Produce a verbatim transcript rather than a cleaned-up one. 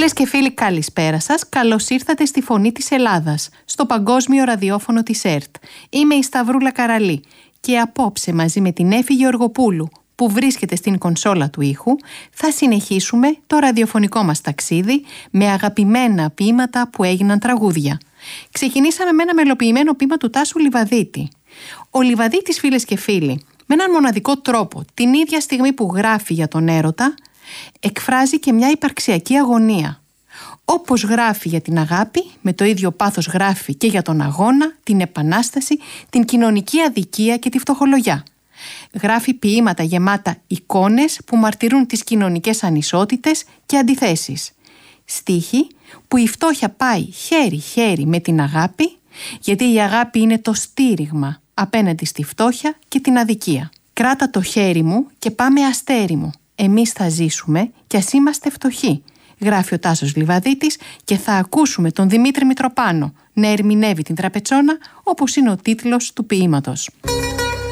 Φίλες και φίλοι, καλησπέρα σας. Καλώς ήρθατε στη Φωνή της Ελλάδας, στο παγκόσμιο ραδιόφωνο της ΕΡΤ. Είμαι η Σταυρούλα Καραλή και απόψε μαζί με την Έφη Γεωργοπούλου, που βρίσκεται στην κονσόλα του ήχου, θα συνεχίσουμε το ραδιοφωνικό μας ταξίδι με αγαπημένα ποίηματα που έγιναν τραγούδια. Ξεκινήσαμε με ένα μελοποιημένο ποίημα του Τάσου Λιβαδίτη. Ο Λιβαδίτης, φίλες και φίλοι, με έναν μοναδικό τρόπο, την ίδια στιγμή που γράφει για τον έρωτα, εκφράζει και μια υπαρξιακή αγωνία. Όπως γράφει για την αγάπη, με το ίδιο πάθος γράφει και για τον αγώνα, την επανάσταση, την κοινωνική αδικία και τη φτωχολογιά. Γράφει ποίηματα γεμάτα εικόνες που μαρτυρούν τις κοινωνικές ανισότητες και αντιθέσεις. Στίχοι που η φτώχεια πάει χέρι-χέρι με την αγάπη, γιατί η αγάπη είναι το στήριγμα απέναντι στη φτώχεια και την αδικία. «Κράτα το χέρι μου και πάμε αστέρι μου. Εμείς θα ζήσουμε κι ας είμαστε φτωχοί», γράφει ο Τάσος Λιβαδίτης, και θα ακούσουμε τον Δημήτρη Μητροπάνο να ερμηνεύει την Τραπετσόνα, όπως είναι ο τίτλος του ποίηματος.